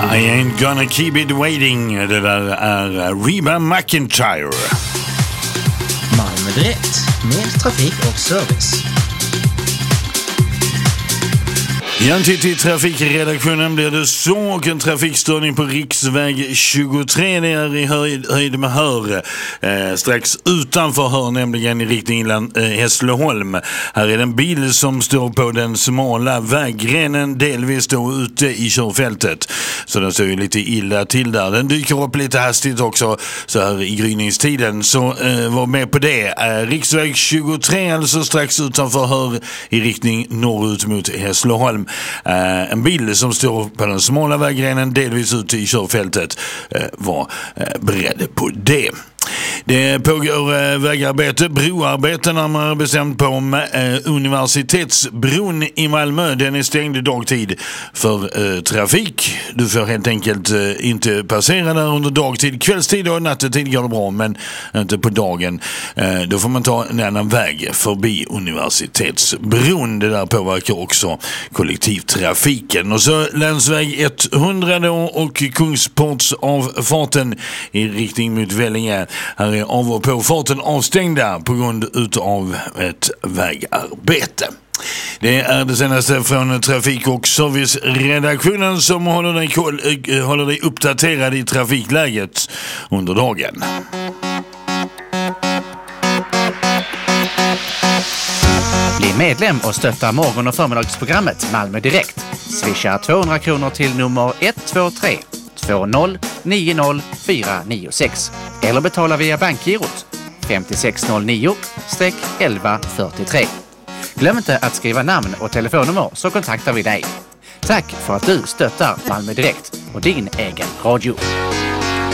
I ain't gonna keep it waiting. Det där är Reba McEntire. Malmö Direkt med trafik och service. I trafikredaktionen blir det så och en trafikstörning på riksväg 23. Det är i höjd med Hör. Strax utanför Hör, nämligen i riktning Hässleholm. Här är det en bil som står på den smala väggrenen, delvis då ute i körfältet. Så den ser ju lite illa till där. Den dyker upp lite hastigt också så här i gryningstiden. Så var med på det. Riksväg 23, alltså strax utanför Hör i riktning norrut mot Hässleholm. En bil som står på den smala väggrenen, delvis ute i körfältet, var beredd på det. Det pågår vägarbete, broarbete närmare bestämt på Universitetsbron i Malmö. Den är stängd dagtid för trafik. Du får helt enkelt inte passera där under dagtid. Kvällstid och nattetid går det bra, men inte på dagen. Då får man ta en annan väg förbi Universitetsbron. Det där påverkar också kollektivtrafiken. Och så länsväg 100 då och Kungsportsavfarten i riktning mot Vellinge. Här är av- och påfarten avstängda på grund utav ett vägarbete. Det är det senaste från trafik- och serviceredaktionen som håller dig uppdaterad i trafikläget under dagen. Bli medlem och stötta morgon- och förmiddagsprogrammet Malmö Direkt. Swisha 200 kronor till nummer 123 20 90 496 eller betala via bankgirot 5609-1143. Glöm inte att skriva namn och telefonnummer så kontaktar vi dig. Tack för att du stöttar Malmö Direkt och din egen radio.